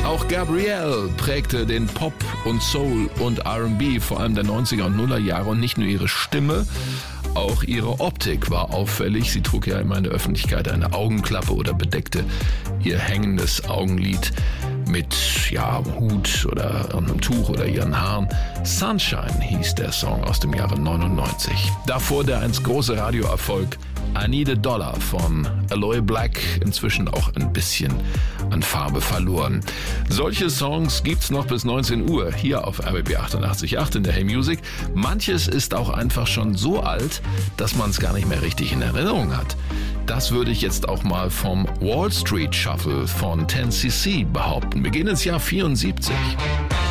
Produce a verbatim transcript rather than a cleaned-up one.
Auch Gabrielle prägte den Pop und Soul und R and B, vor allem der neunziger und Nuller Jahre, und nicht nur ihre Stimme, auch ihre Optik war auffällig. Sie trug ja immer in der Öffentlichkeit eine Augenklappe oder bedeckte ihr hängendes Augenlid mit ja, Hut oder einem Tuch oder ihren Haaren. Sunshine hieß der Song aus dem Jahre neunundneunzig. Davor der einst große Radioerfolg I Need a Dollar von Aloe Black, inzwischen auch ein bisschen an Farbe verloren. Solche Songs gibt's noch bis neunzehn Uhr hier auf R B B achtundachtzig Komma acht in der Hey Music. Manches ist auch einfach schon so alt, dass man es gar nicht mehr richtig in Erinnerung hat. Das würde ich jetzt auch mal vom Wall Street Shuffle von ten C C behaupten. Wir gehen ins Jahr vierundsiebzig.